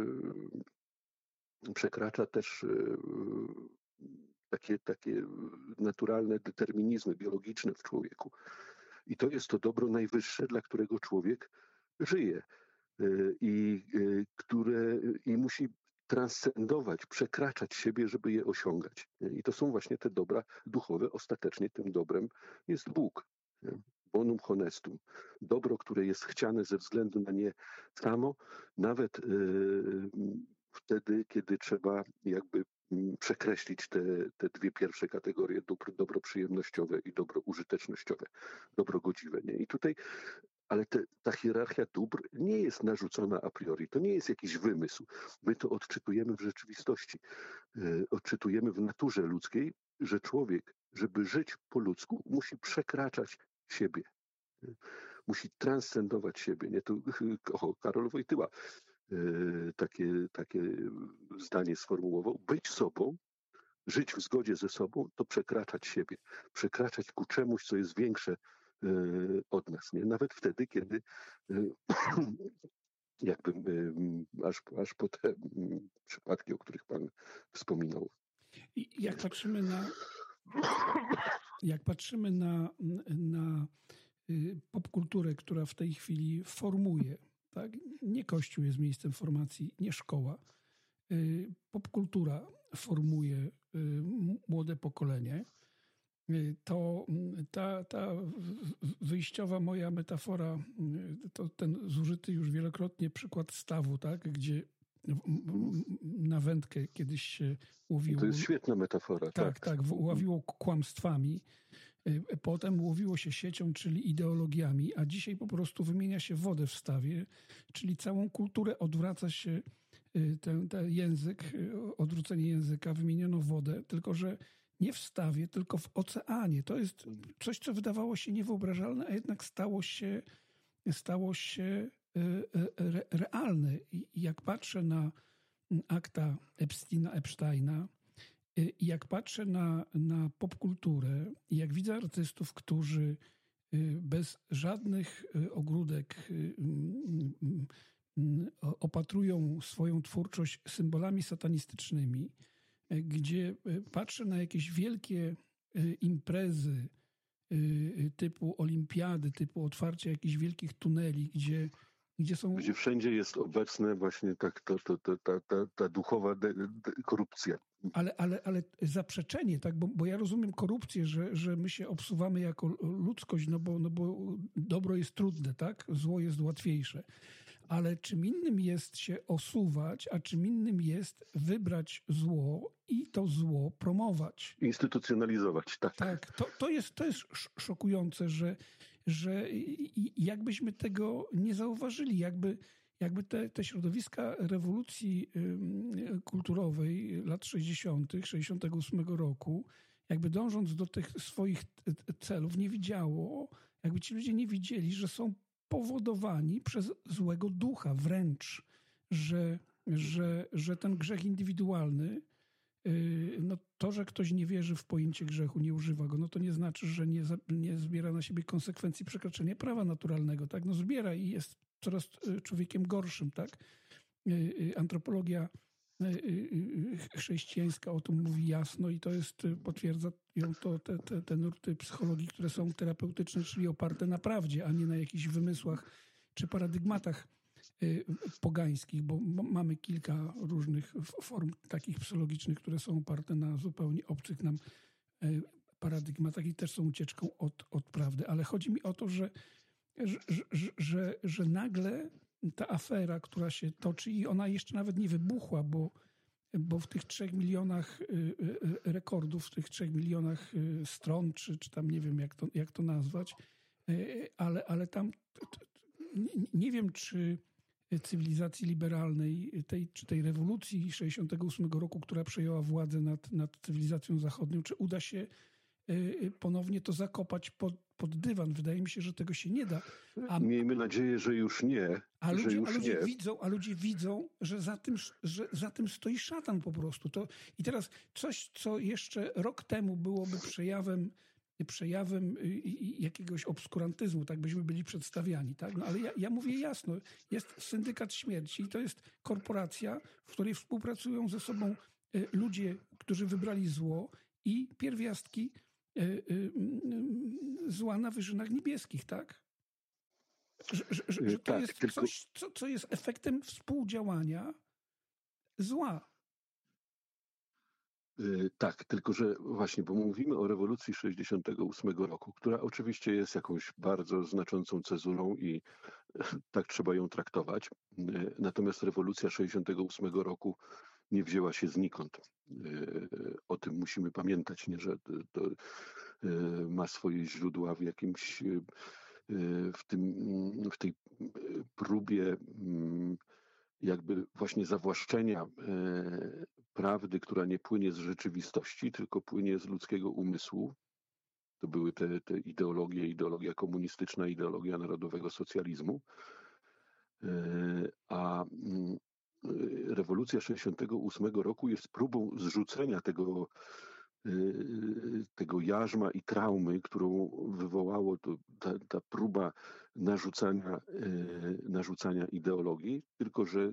yy, przekracza też yy, takie, takie naturalne determinizmy biologiczne w człowieku. I to jest to dobro najwyższe, dla którego człowiek żyje i które i musi transcendować, przekraczać siebie, żeby je osiągać. I to są właśnie te dobra duchowe. Ostatecznie tym dobrem jest Bóg. Bonum honestum. Dobro, które jest chciane ze względu na nie samo, nawet yy, wtedy, kiedy trzeba jakby przekreślić te, te dwie pierwsze kategorie dóbr, dobro przyjemnościowe i dobro użytecznościowe, dobro godziwe. Nie? I tutaj, ale te, ta hierarchia dóbr nie jest narzucona a priori, to nie jest jakiś wymysł. My to odczytujemy w rzeczywistości, yy, odczytujemy w naturze ludzkiej, że człowiek, żeby żyć po ludzku, musi przekraczać siebie. musi transcendować siebie. Nie? Tu o, Karol Wojtyła takie, takie zdanie sformułował. Być sobą, żyć w zgodzie ze sobą, to przekraczać siebie. Przekraczać ku czemuś, co jest większe od nas. Nie? Nawet wtedy, kiedy jakby aż, aż po te przypadki, o których pan wspominał. I jak patrzymy na jak patrzymy na, na popkulturę, która w tej chwili formuje, tak? Nie Kościół jest miejscem formacji, nie szkoła. Popkultura formuje młode pokolenie. To ta, ta wyjściowa moja metafora, to ten zużyty już wielokrotnie przykład stawu, tak? Gdzie na wędkę kiedyś się łowiło. To jest świetna metafora. Tak, tak, tak łowiło kłamstwami. Potem łowiło się siecią, czyli ideologiami, a dzisiaj po prostu wymienia się wodę w stawie, czyli całą kulturę odwraca się ten, ten język, odwrócenie języka, wymieniono wodę, tylko że nie w stawie, tylko w oceanie. To jest coś, co wydawało się niewyobrażalne, a jednak stało się, stało się re, realne. I jak patrzę na akta Epsteina, Epsteina, i jak patrzę na, na popkulturę, i jak widzę artystów, którzy bez żadnych ogródek opatrują swoją twórczość symbolami satanistycznymi, gdzie patrzę na jakieś wielkie imprezy typu olimpiady, typu otwarcie jakichś wielkich tuneli, gdzie Gdzie, są... Gdzie wszędzie jest obecna właśnie tak, to, to, to, ta, ta, ta duchowa de, de, korupcja. Ale, ale, ale zaprzeczenie, tak? Bo, bo ja rozumiem korupcję, że, że my się obsuwamy jako ludzkość, no bo, no bo dobro jest trudne, tak? Zło jest łatwiejsze. Ale czym innym jest się osuwać, a czym innym jest wybrać zło i to zło promować. Instytucjonalizować, tak. Tak, to, to, jest, to jest szokujące, że, że jakbyśmy tego nie zauważyli, jakby, jakby te, te środowiska rewolucji kulturowej lat sześćdziesiątych, sześćdziesiątego ósmego roku, jakby dążąc do tych swoich celów nie widziało, jakby ci ludzie nie widzieli, że są powodowani przez złego ducha wręcz, że, że, że ten grzech indywidualny, no to, że ktoś nie wierzy w pojęcie grzechu, nie używa go, no to nie znaczy, że nie, nie zbiera na siebie konsekwencji przekroczenia prawa naturalnego, tak? No zbiera i jest coraz człowiekiem gorszym, tak? Antropologia chrześcijańska o tym mówi jasno i to jest, potwierdza ją to te, te, te nurty psychologii, które są terapeutyczne, czyli oparte na prawdzie, a nie na jakichś wymysłach czy paradygmatach pogańskich, bo mamy kilka różnych form takich psychologicznych, które są oparte na zupełnie obcych nam paradygmatach i też są ucieczką od, od prawdy. Ale chodzi mi o to, że, że, że, że, że nagle ta afera, która się toczy i ona jeszcze nawet nie wybuchła, bo, bo w tych trzech milionach rekordów, w tych trzech milionach stron, czy, czy tam nie wiem jak to, jak to nazwać, ale, ale tam nie wiem, czy cywilizacji liberalnej, tej, czy tej rewolucji sześćdziesiątego ósmego roku, która przejęła władzę nad, nad cywilizacją zachodnią, czy uda się ponownie to zakopać pod, pod dywan. Wydaje mi się, że tego się nie da. A, Miejmy nadzieję, że już nie. A ludzie, że już a ludzie nie. widzą, a ludzie widzą, że za tym, że za tym stoi szatan po prostu. To, i teraz coś, co jeszcze rok temu byłoby przejawem przejawem jakiegoś obskurantyzmu, tak byśmy byli przedstawiani. Tak? No ale ja, ja mówię jasno, jest syndykat śmierci i to jest korporacja, w której współpracują ze sobą ludzie, którzy wybrali zło i pierwiastki zła na wyżynach niebieskich, tak? Że, że, że, że to tak, jest tylko... coś, co, co jest efektem współdziałania zła. Tak, tylko że właśnie, bo mówimy o rewolucji sześćdziesiątego ósmego roku, która oczywiście jest jakąś bardzo znaczącą cezurą i tak trzeba ją traktować. Natomiast rewolucja sześćdziesiątego ósmego roku nie wzięła się znikąd. O tym musimy pamiętać, nie, że to ma swoje źródła w jakimś, w tym, w tej próbie jakby właśnie zawłaszczenia prawdy, która nie płynie z rzeczywistości, tylko płynie z ludzkiego umysłu. To były te, te ideologie, ideologia komunistyczna, ideologia narodowego socjalizmu. A rewolucja sześćdziesiątego ósmego roku jest próbą zrzucenia tego, tego jarzma i traumy, którą wywołało to, ta, ta próba narzucania, narzucania ideologii, tylko że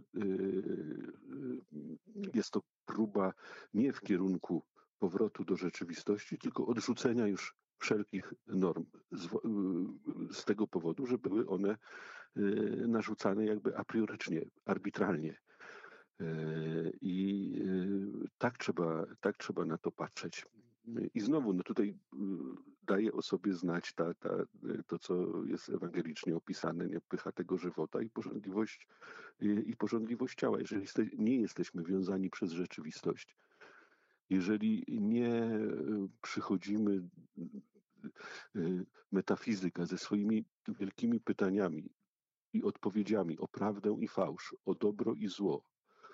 jest to próba nie w kierunku powrotu do rzeczywistości, tylko odrzucenia już wszelkich norm z, z tego powodu, że były one narzucane jakby apriorycznie, arbitralnie. I tak trzeba, tak trzeba na to patrzeć. I znowu, no tutaj daje o sobie znać ta, ta, to, co jest ewangelicznie opisane, nie? Pycha tego żywota i pożądliwość, i pożądliwość ciała. Jeżeli nie jesteśmy wiązani przez rzeczywistość, jeżeli nie przychodzimy metafizyka ze swoimi wielkimi pytaniami i odpowiedziami o prawdę i fałsz, o dobro i zło,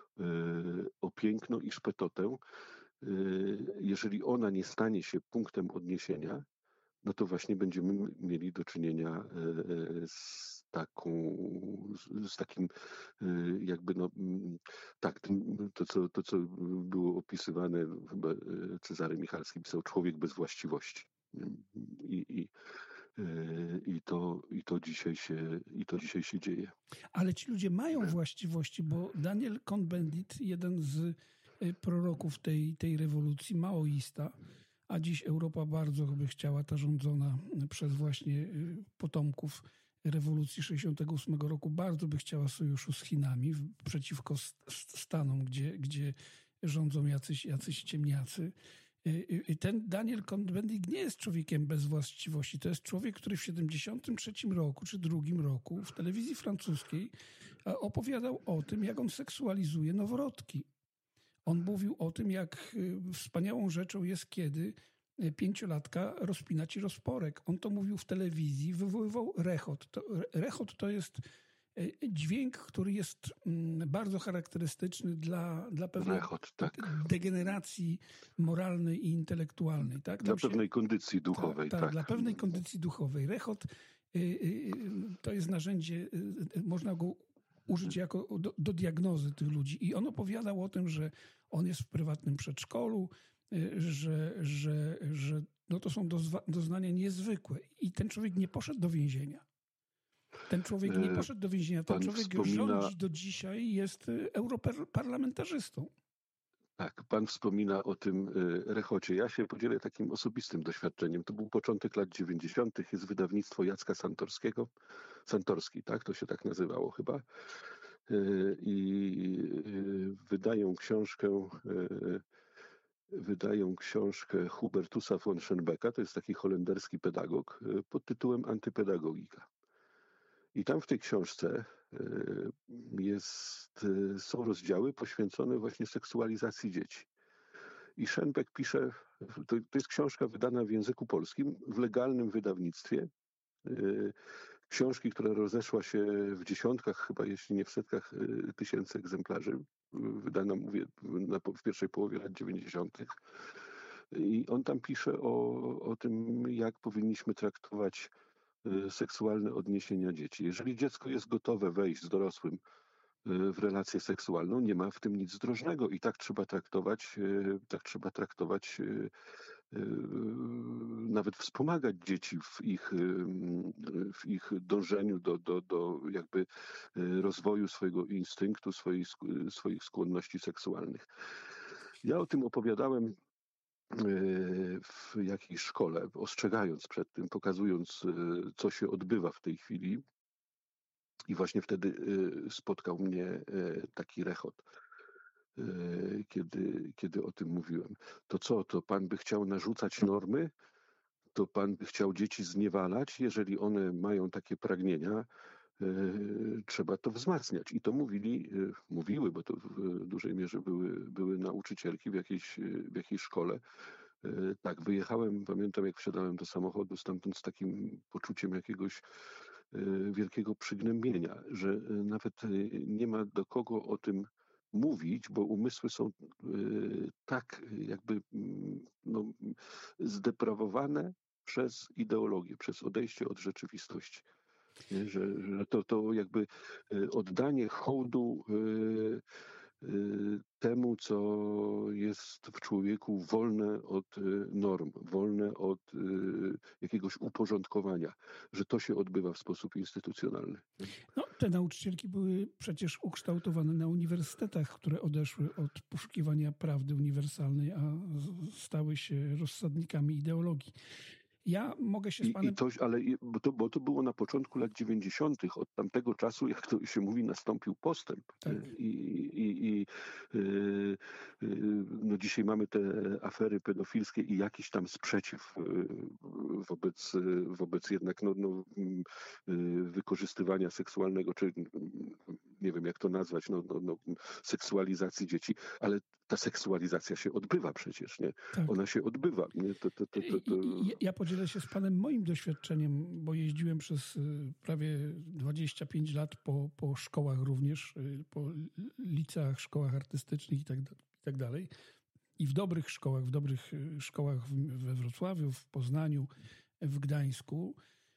o piękno i szpetotę, jeżeli ona nie stanie się punktem odniesienia, no to właśnie będziemy mieli do czynienia z taką, z takim jakby no, tak, to co, to co było opisywane, chyba Cezary Michalski pisał, człowiek bez właściwości. I, i, i, to, i, to dzisiaj się, I to dzisiaj się dzieje. Ale ci ludzie mają właściwości, bo Daniel Cohn-Bendit, jeden z proroków tej, tej rewolucji, maoista, a dziś Europa bardzo by chciała, ta rządzona przez właśnie potomków rewolucji sześćdziesiątego ósmego roku, bardzo by chciała sojuszu z Chinami przeciwko Stanom, gdzie, gdzie rządzą jacyś, jacyś ciemniacy. Ten Daniel Cohn-Bendit nie jest człowiekiem bez właściwości. To jest człowiek, który w siedemdziesiątym trzecim roku czy drugim roku w telewizji francuskiej opowiadał o tym, jak on seksualizuje noworodki. On mówił o tym, jak wspaniałą rzeczą jest, kiedy pięciolatka rozpina ci rozporek. On to mówił w telewizji, wywoływał rechot. To, rechot to jest dźwięk, który jest bardzo charakterystyczny dla, dla pewnej rechot, tak. degeneracji moralnej i intelektualnej. Tak? Dla się, pewnej kondycji duchowej. Tak, tak, tak, dla pewnej kondycji duchowej. Rechot to jest narzędzie, można go użyć jako do, do diagnozy tych ludzi. I on opowiadał o tym, że on jest w prywatnym przedszkolu, że, że, że no to są dozwa, doznania niezwykłe. I ten człowiek nie poszedł do więzienia. Ten człowiek nie poszedł do więzienia. Ten Pan człowiek wspomina... rządzi do dzisiaj i jest europarlamentarzystą. Tak, pan wspomina o tym rechocie. Ja się podzielę takim osobistym doświadczeniem. To był początek lat dziewięćdziesiątych. Jest wydawnictwo Jacka Santorskiego. Santorski, tak? To się tak nazywało chyba. I wydają książkę wydają książkę Hubertusa von Schönbecka. To jest taki holenderski pedagog pod tytułem Antypedagogika. I tam w tej książce jest, są rozdziały poświęcone właśnie seksualizacji dzieci. I Schönbeck pisze, to, to jest książka wydana w języku polskim, w legalnym wydawnictwie. Książki, która rozeszła się w dziesiątkach, chyba jeśli nie w setkach tysięcy egzemplarzy. Wydana, mówię, na, w pierwszej połowie lat dziewięćdziesiątych. I on tam pisze o, o tym, jak powinniśmy traktować seksualne odniesienia dzieci. Jeżeli dziecko jest gotowe wejść z dorosłym w relację seksualną, nie ma w tym nic zdrożnego i tak trzeba traktować, tak trzeba traktować, nawet wspomagać dzieci w ich, w ich dążeniu do, do, do jakby rozwoju swojego instynktu, swojej, swoich skłonności seksualnych. Ja o tym opowiadałem w jakiejś szkole, ostrzegając przed tym, pokazując, co się odbywa w tej chwili. I właśnie wtedy spotkał mnie taki rechot, kiedy, kiedy o tym mówiłem. To co, to pan by chciał narzucać normy? To pan by chciał dzieci zniewalać? Jeżeli one mają takie pragnienia, trzeba to wzmacniać. I to mówili, mówiły, bo to w dużej mierze były, były nauczycielki w jakiejś, w jakiejś szkole. Tak, wyjechałem, pamiętam jak wsiadałem do samochodu stamtąd z takim poczuciem jakiegoś wielkiego przygnębienia, że nawet nie ma do kogo o tym mówić, bo umysły są tak jakby no, zdeprawowane, przez ideologię, przez odejście od rzeczywistości. Nie? Że, że to, to jakby oddanie hołdu temu, co jest w człowieku wolne od norm, wolne od jakiegoś uporządkowania, że to się odbywa w sposób instytucjonalny. No, te nauczycielki były przecież ukształtowane na uniwersytetach, które odeszły od poszukiwania prawdy uniwersalnej, a stały się rozsadnikami ideologii. Ja mogę się z panem... I, i to, ale bo to, bo to było na początku lat dziewięćdziesiątych. Od tamtego czasu, jak to się mówi, nastąpił postęp. Tak. I, i, i yy, yy, no dzisiaj mamy te afery pedofilskie i jakiś tam sprzeciw yy, wobec, wobec jednak no, no, yy, wykorzystywania seksualnego, czy nie wiem jak to nazwać, no, no, no, seksualizacji dzieci, ale ta seksualizacja się odbywa przecież, nie? Tak. Ona się odbywa. Nie? To, to, to, to, to... Ja podzielę się z panem moim doświadczeniem, bo jeździłem przez prawie dwadzieścia pięć lat po, po szkołach również, po liceach, szkołach artystycznych i tak, i tak dalej. I w dobrych szkołach, w dobrych szkołach we Wrocławiu, w Poznaniu, w Gdańsku.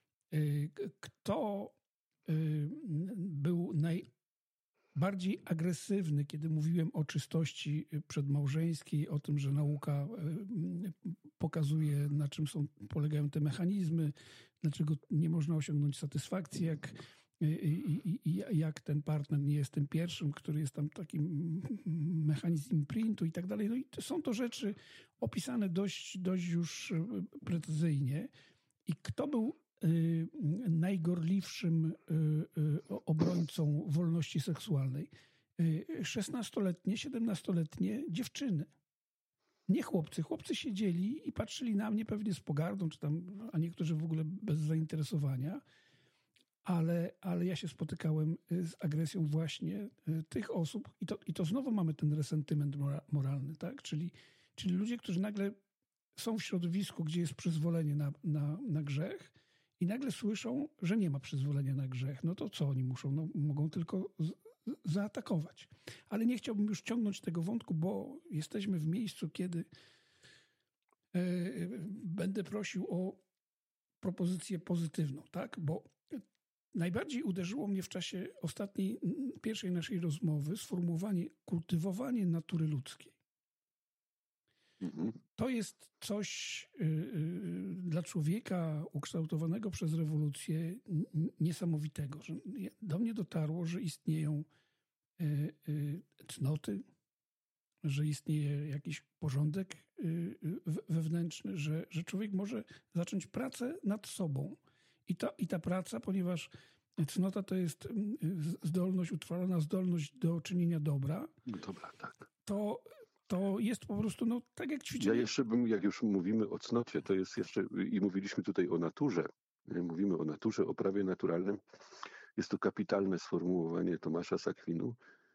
Kto był naj bardziej agresywny, kiedy mówiłem o czystości przedmałżeńskiej, o tym, że nauka pokazuje, na czym są, polegają te mechanizmy, dlaczego nie można osiągnąć satysfakcji, jak, i, i, jak ten partner nie jest tym pierwszym, który jest tam takim mechanizm imprintu i tak dalej. No i to są to rzeczy opisane dość, dość już precyzyjnie. I kto był najgorliwszym obrońcą wolności seksualnej? szesnastoletnie, siedemnastoletnie dziewczyny. Nie chłopcy. Chłopcy siedzieli i patrzyli na mnie pewnie z pogardą, czy tam, a niektórzy w ogóle bez zainteresowania, ale, ale ja się spotykałem z agresją właśnie tych osób i to, i to znowu mamy ten resentyment moralny, tak? Czyli, czyli ludzie, którzy nagle są w środowisku, gdzie jest przyzwolenie na, na, na grzech, i nagle słyszą, że nie ma przyzwolenia na grzech. No to co oni muszą? No, mogą tylko z, zaatakować. Ale nie chciałbym już ciągnąć tego wątku, bo jesteśmy w miejscu, kiedy e, będę prosił o propozycję pozytywną, tak? Bo najbardziej uderzyło mnie w czasie ostatniej, pierwszej naszej rozmowy sformułowanie kultywowanie natury ludzkiej. To jest coś y, y, dla człowieka ukształtowanego przez rewolucję niesamowitego. Że do mnie dotarło, że istnieją y, y, cnoty, że istnieje jakiś porządek y, wewnętrzny, że, że człowiek może zacząć pracę nad sobą. I ta, i ta praca, ponieważ cnota to jest zdolność, utrwalona zdolność do czynienia dobra. Dobra, tak. To To jest po prostu, no tak jak ćwiczenie. Ja jeszcze bym, jak już mówimy o cnocie, to jest jeszcze, i mówiliśmy tutaj o naturze, mówimy o naturze, o prawie naturalnym. Jest to kapitalne sformułowanie Tomasza z Akwinu.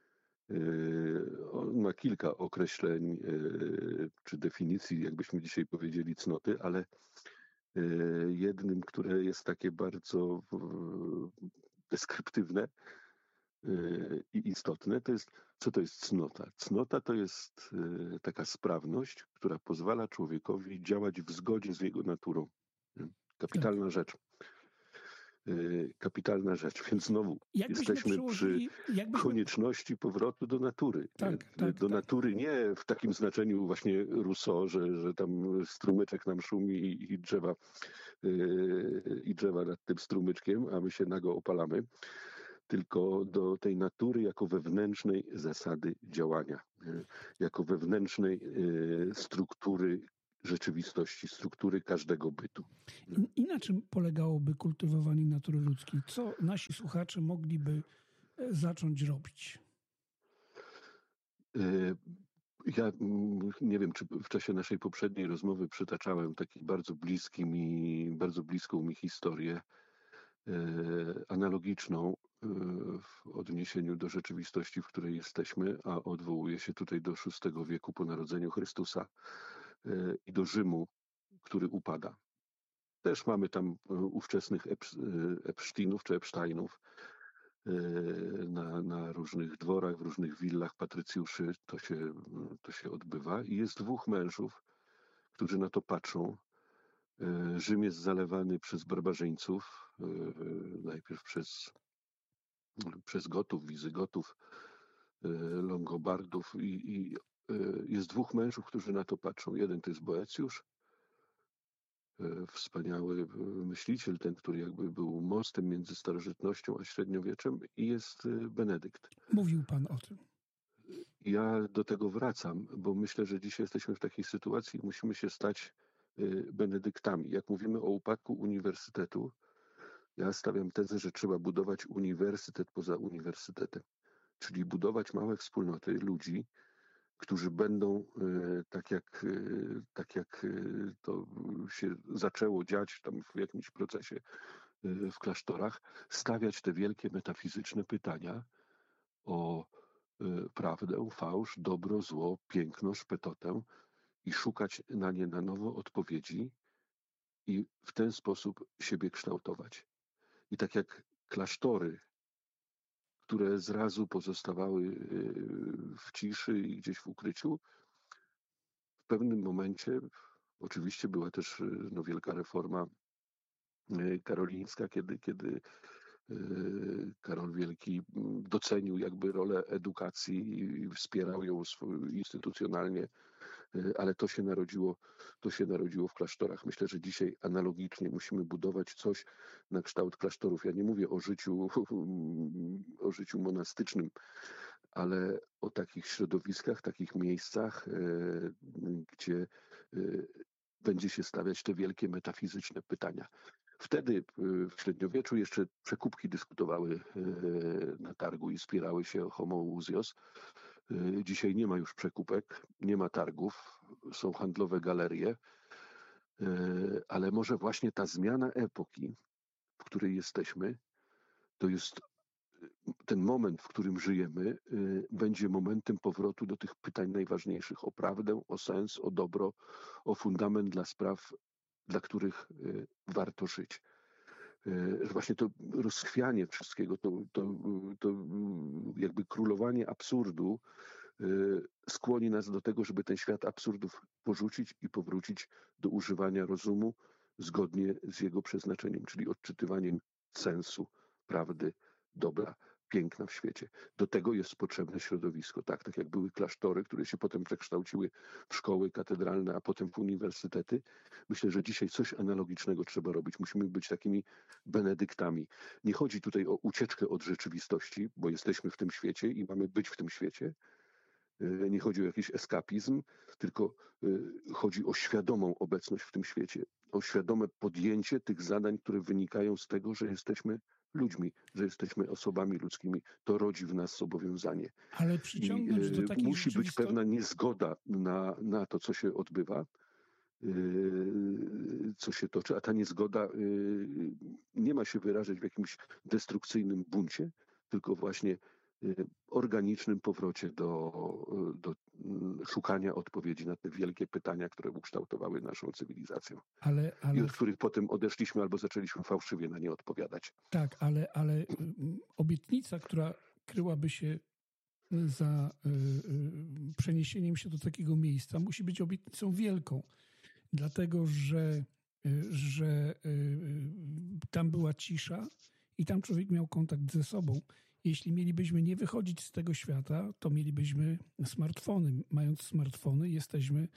On ma kilka określeń czy definicji, jakbyśmy dzisiaj powiedzieli, cnoty, ale jednym, które jest takie bardzo deskryptywne i istotne, to jest, co to jest cnota? Cnota to jest taka sprawność, która pozwala człowiekowi działać w zgodzie z jego naturą. Kapitalna tak. rzecz. Kapitalna rzecz, więc znowu Jakbyśmy jesteśmy przy jakbyśmy... konieczności powrotu do natury. Tak, tak, do tak. natury nie w takim znaczeniu właśnie Rousseau, że, że tam strumyczek nam szumi i, i, drzewa, yy, i drzewa nad tym strumyczkiem, a my się nago opalamy, tylko do tej natury jako wewnętrznej zasady działania, yy, jako wewnętrznej yy, struktury rzeczywistości, struktury każdego bytu. I, I na czym polegałoby kultywowanie natury ludzkiej? Co nasi słuchacze mogliby zacząć robić? Ja nie wiem, czy w czasie naszej poprzedniej rozmowy przytaczałem taki bardzo bliski mi, bardzo bliską mi historię analogiczną w odniesieniu do rzeczywistości, w której jesteśmy, a odwołuje się tutaj do szóstego wieku po narodzeniu Chrystusa i do Rzymu, który upada. Też mamy tam ówczesnych Epsteinów czy Epsteinów na, na różnych dworach, w różnych willach patrycjuszy. To się, to się odbywa i jest dwóch mężów, którzy na to patrzą Rzym jest zalewany przez barbarzyńców, najpierw przez, przez Gotów, Wizygotów, Longobardów i, i jest dwóch mężów, którzy na to patrzą. Jeden to jest Boecjusz, wspaniały myśliciel, ten, który jakby był mostem między starożytnością a średniowieczem, i jest Benedykt. Mówił pan o tym. Ja do tego wracam, bo myślę, że dzisiaj jesteśmy w takiej sytuacji, musimy się stać benedyktami. Jak mówimy o upadku uniwersytetu, ja stawiam tezę, że trzeba budować uniwersytet poza uniwersytetem, czyli budować małe wspólnoty ludzi, którzy będą, tak jak, tak jak to się zaczęło dziać tam w jakimś procesie w klasztorach, stawiać te wielkie metafizyczne pytania o prawdę, fałsz, dobro, zło, piękno, szpetotę i szukać na nie na nowo odpowiedzi i w ten sposób siebie kształtować. I tak jak klasztory, które zrazu pozostawały w ciszy i gdzieś w ukryciu, w pewnym momencie, oczywiście była też no, wielka reforma karolińska, kiedy, kiedy Karol Wielki docenił jakby rolę edukacji i wspierał ją instytucjonalnie, ale to się narodziło, to się narodziło w klasztorach. Myślę, że dzisiaj analogicznie musimy budować coś na kształt klasztorów. Ja nie mówię o życiu, o życiu monastycznym, ale o takich środowiskach, takich miejscach, gdzie będzie się stawiać te wielkie metafizyczne pytania. Wtedy w średniowieczu jeszcze przekupki dyskutowały na targu i spierały się o homoousios. Dzisiaj nie ma już przekupek, nie ma targów, są handlowe galerie, ale może właśnie ta zmiana epoki, w której jesteśmy, to jest ten moment, w którym żyjemy, będzie momentem powrotu do tych pytań najważniejszych o prawdę, o sens, o dobro, o fundament dla spraw, dla których warto żyć. Właśnie to rozchwianie wszystkiego, to, to, to jakby królowanie absurdu skłoni nas do tego, żeby ten świat absurdów porzucić i powrócić do używania rozumu zgodnie z jego przeznaczeniem, czyli odczytywaniem sensu, prawdy, dobra, piękna w świecie. Do tego jest potrzebne środowisko, tak, tak jak były klasztory, które się potem przekształciły w szkoły katedralne, a potem w uniwersytety. Myślę, że dzisiaj coś analogicznego trzeba robić. Musimy być takimi benedyktami. Nie chodzi tutaj o ucieczkę od rzeczywistości, bo jesteśmy w tym świecie i mamy być w tym świecie. Nie chodzi o jakiś eskapizm, tylko chodzi o świadomą obecność w tym świecie, o świadome podjęcie tych zadań, które wynikają z tego, że jesteśmy ludźmi, że jesteśmy osobami ludzkimi. To rodzi w nas zobowiązanie. Ale przyciągnąć I, do takiej musi być rzeczywisto... pewna niezgoda na, na to, co się odbywa, co się toczy, a ta niezgoda nie ma się wyrażać w jakimś destrukcyjnym buncie, tylko właśnie organicznym powrocie do, do szukania odpowiedzi na te wielkie pytania, które ukształtowały naszą cywilizację. Ale, ale... I od których potem odeszliśmy albo zaczęliśmy fałszywie na nie odpowiadać. Tak, ale, ale obietnica, która kryłaby się za y, y, przeniesieniem się do takiego miejsca, musi być obietnicą wielką, dlatego że, y, że y, tam była cisza i tam człowiek miał kontakt ze sobą. Jeśli mielibyśmy nie wychodzić z tego świata, to mielibyśmy smartfony. Mając smartfony, jesteśmy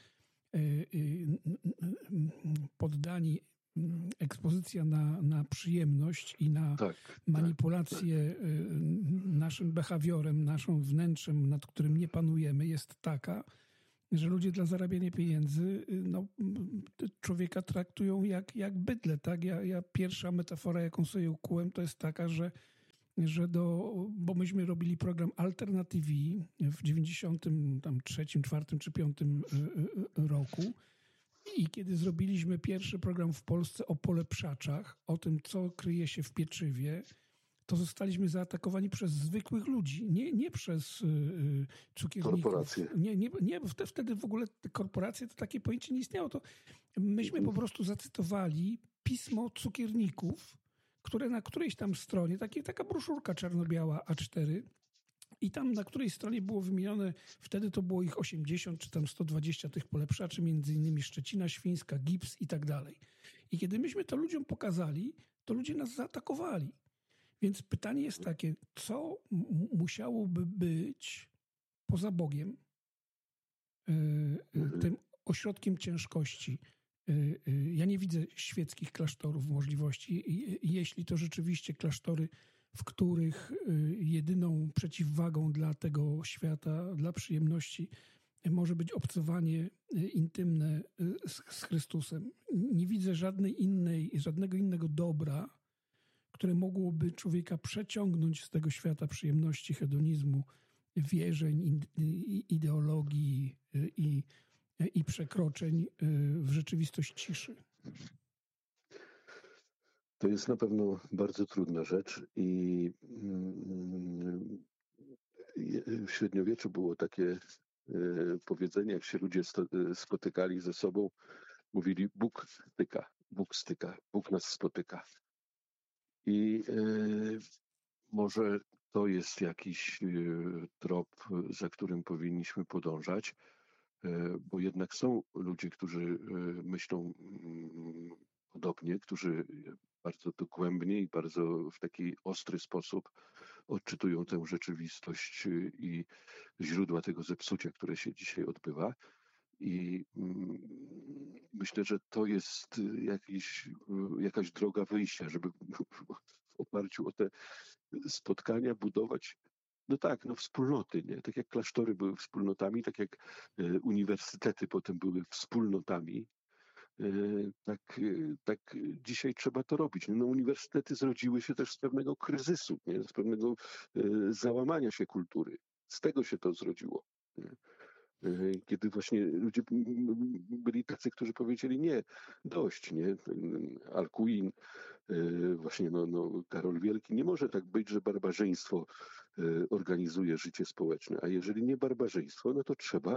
poddani ekspozycja na, na przyjemność i na tak, manipulację tak, tak. naszym behawiorem, naszym wnętrzem, nad którym nie panujemy, jest taka, że ludzie dla zarabiania pieniędzy no, człowieka traktują jak, jak bydlę. Tak? Ja, ja pierwsza metafora, jaką sobie ukułem, to jest taka, że że do, bo myśmy robili program Alter T V w dziewięćdziesiątym trzecim, czwartym czy piątym roku i kiedy zrobiliśmy pierwszy program w Polsce o polepszaczach, o tym, co kryje się w pieczywie, to zostaliśmy zaatakowani przez zwykłych ludzi, nie, nie przez y, cukierników. Korporacje. Nie, nie, nie, bo wtedy w ogóle te korporacje, to takie pojęcie nie istniało. To myśmy po prostu zacytowali pismo cukierników, które na którejś tam stronie, takie, taka broszurka czarno-biała A cztery i tam na której stronie było wymienione, wtedy to było ich osiemdziesiąt czy tam sto dwadzieścia tych polepszaczy, między innymi Szczecina Świńska, Gips i tak dalej. I kiedy myśmy to ludziom pokazali, to ludzie nas zaatakowali. Więc pytanie jest takie, co m- musiałoby być poza Bogiem, yy, tym ośrodkiem ciężkości. Yy, yy, ja nie widzę świeckich klasztorów możliwości. I, jeśli to rzeczywiście klasztory, w których yy, jedyną przeciwwagą dla tego świata, dla przyjemności może być obcowanie intymne z, z Chrystusem. Nie widzę żadnej innej, żadnego innego dobra, które mogłoby człowieka przeciągnąć z tego świata przyjemności, hedonizmu, wierzeń, ideologii i, i przekroczeń w rzeczywistość ciszy. To jest na pewno bardzo trudna rzecz i w średniowieczu było takie powiedzenie, jak się ludzie spotykali ze sobą, mówili: Bóg styka, Bóg styka, Bóg nas spotyka. I może to jest jakiś trop, za którym powinniśmy podążać, bo jednak są ludzie, którzy myślą podobnie, którzy bardzo dogłębnie i bardzo w taki ostry sposób odczytują tę rzeczywistość i źródła tego zepsucia, które się dzisiaj odbywa. I myślę, że to jest jakiś, jakaś droga wyjścia, żeby w oparciu o te spotkania budować, no tak, no wspólnoty, nie? Tak jak klasztory były wspólnotami, tak jak uniwersytety potem były wspólnotami, tak, tak dzisiaj trzeba to robić. No, uniwersytety zrodziły się też z pewnego kryzysu, nie? Z pewnego załamania się kultury. Z tego się to zrodziło. Nie? Kiedy właśnie ludzie byli tacy, którzy powiedzieli: nie, dość, nie? Alcuin, właśnie no, no, Karol Wielki, nie może tak być, że barbarzyństwo organizuje życie społeczne, a jeżeli nie barbarzyństwo, no to trzeba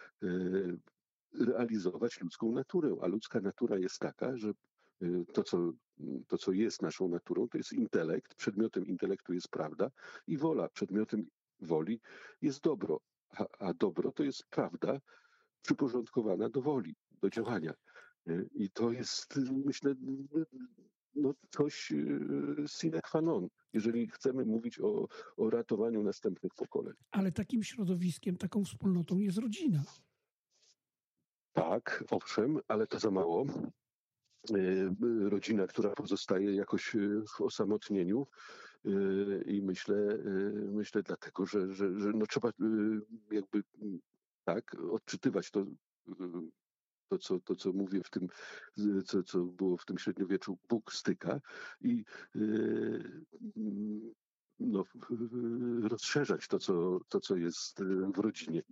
realizować ludzką naturę, a ludzka natura jest taka, że to co, to, co jest naszą naturą, to jest intelekt, przedmiotem intelektu jest prawda i wola, przedmiotem woli jest dobro, a, a dobro to jest prawda przyporządkowana do woli, do działania. I to jest, myślę, no coś sine qua non, jeżeli chcemy mówić o, o ratowaniu następnych pokoleń. Ale takim środowiskiem, taką wspólnotą jest rodzina. Tak, owszem, ale to za mało. Rodzina, która pozostaje jakoś w osamotnieniu i myślę, myślę dlatego, że, że, że no trzeba jakby tak odczytywać to, to, co, to, co mówię w tym, co, co było w tym średniowieczu, Bóg styka i no, rozszerzać to, co, to, co jest w rodzinie.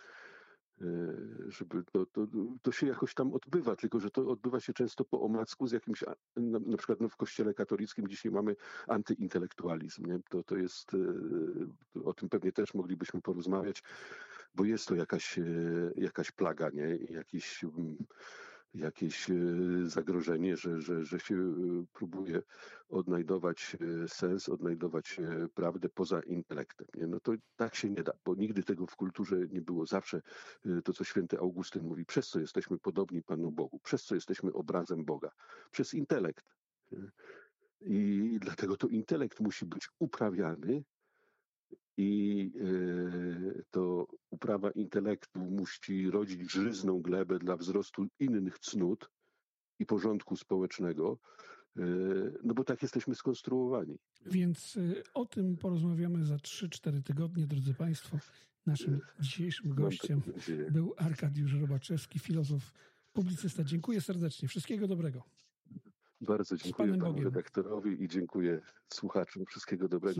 Żeby to, to, to się jakoś tam odbywa, tylko że to odbywa się często po omacku z jakimś, na, na przykład no w Kościele katolickim dzisiaj mamy antyintelektualizm, nie? To, to jest, o tym pewnie też moglibyśmy porozmawiać, bo jest to jakaś, jakaś plaga, nie? Jakiś, jakieś zagrożenie, że, że, że się próbuje odnajdować sens, odnajdować prawdę poza intelektem. Nie? No to tak się nie da, bo nigdy tego w kulturze nie było. Zawsze to, co święty Augustyn mówi, przez co jesteśmy podobni Panu Bogu, przez co jesteśmy obrazem Boga, przez intelekt. I dlatego to intelekt musi być uprawiany i to uprawa intelektu musi rodzić żyzną glebę dla wzrostu innych cnót i porządku społecznego, no bo tak jesteśmy skonstruowani. Więc o tym porozmawiamy za trzy cztery tygodnie, drodzy Państwo. Naszym dzisiejszym gościem był Arkadiusz Robaczewski, filozof, publicysta. Dziękuję serdecznie. Wszystkiego dobrego. Bardzo dziękuję panu redaktorowi i dziękuję słuchaczom. Wszystkiego dobrego.